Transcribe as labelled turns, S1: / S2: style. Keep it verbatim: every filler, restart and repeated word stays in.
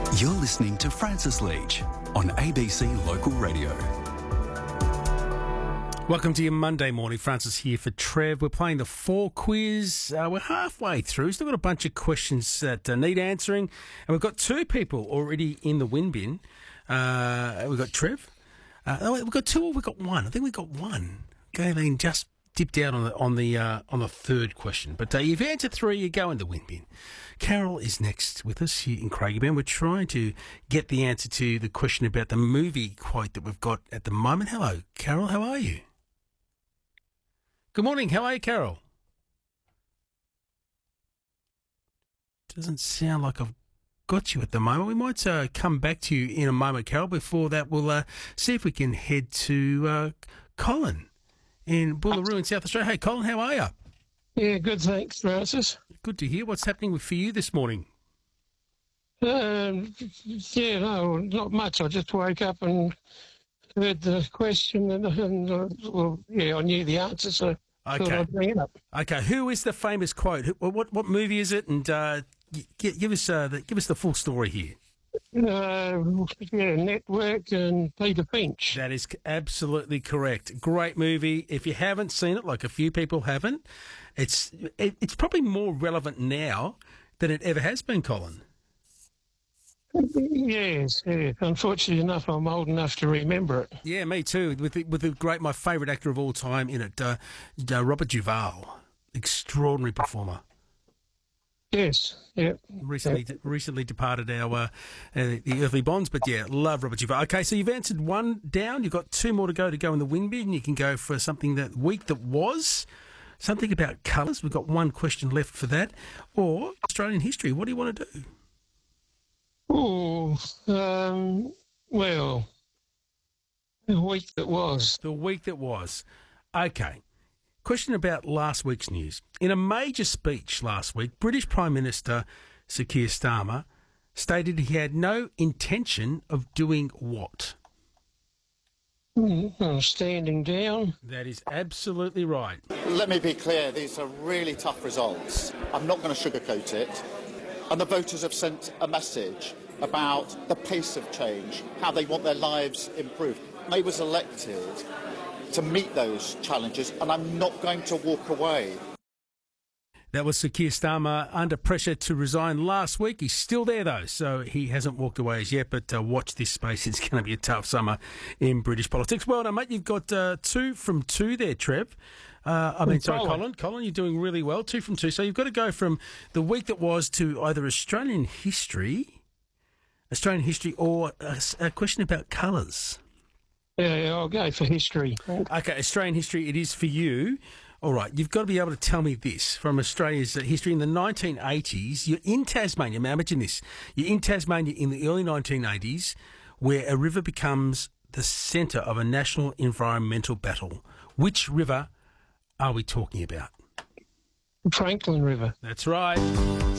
S1: You're listening to Francis Leach on A B C Local Radio.
S2: Welcome to your Monday morning. Francis here for Trev. We're playing the four quiz. Uh, we're halfway through. Still got a bunch of questions that uh, need answering. And we've got two people already in the win bin. Uh, we've got Trev. Uh, oh, we've got two or we've got one. I think we've got one. Galen just dipped out on the on the uh, on the third question. But uh, you've answered three, you go in the win bin. Carol is next with us here in Craigieburn. We're trying to get the answer to the question about the movie quote that we've got at the moment. Hello, Carol. How are you? Good morning. How are you, Carol? Doesn't sound like I've got you at the moment. We might uh, come back to you in a moment, Carol. Before that, we'll uh, see if we can head to uh, Colin in Boolaroo in South Australia. Hey, Colin, how are you?
S3: Yeah, good, thanks, Francis.
S2: Good to hear. What's happening for you this morning?
S3: Um, yeah, no, not much. I just woke up and heard the question, and, and uh, well, yeah, I knew the answer, so I thought
S2: Okay.
S3: I'd bring it up.
S2: Okay. Who is the famous quote? Who, what what movie is it? And uh, g- give us uh, the, give us the full story here.
S3: Uh, yeah, Network and Peter Finch.
S2: That is absolutely correct. Great movie. If you haven't seen it, like a few people haven't, it's it, it's probably more relevant now than it ever has been, Colin.
S3: Yes, yeah. Unfortunately enough, I'm old enough to remember it.
S2: Yeah, me too. With the, with the great, my favourite actor of all time in it, uh, uh, Robert Duvall, extraordinary performer.
S3: Yes, yeah.
S2: Recently, recently departed our uh, uh, the earthly bonds, but yeah, love Robert Duvall. Okay, so you've answered one down. You've got two more to go to go in the win bin. You can go for something that week that was, something about colours. We've got one question left for that, or Australian history. What do you want to do?
S3: Oh, um, well, the week that was.
S2: The week that was. Okay. Question about last week's news. In a major speech last week, British Prime Minister Sir Keir Starmer stated he had no intention of doing what?
S3: Mm, standing down.
S2: That is absolutely right.
S4: Let me be clear, these are really tough results. I'm not going to sugarcoat it. And the voters have sent a message about the pace of change, how they want their lives improved. May was elected to meet those challenges, and I'm not going to walk away.
S2: That was Sir Keir Starmer under pressure to resign last week. He's still there, though, so he hasn't walked away as yet. But uh, watch this space. It's going to be a tough summer in British politics. Well done, mate. You've got uh, two from two there, Trev. Uh, I mean, sorry, Colin. Colin, you're doing really well. Two from two. So you've got to go from the week that was to either Australian history, Australian history, or a, a question about colours.
S3: Yeah, yeah, I'll go for history.
S2: Okay, Australian history it is for you. All right, you've got to be able to tell me this from Australia's history. In the nineteen eighties, you're in Tasmania. Now, imagine this. You're in Tasmania in the early nineteen eighties, where a river becomes the centre of a national environmental battle. Which river are we talking about?
S3: Franklin River.
S2: That's right.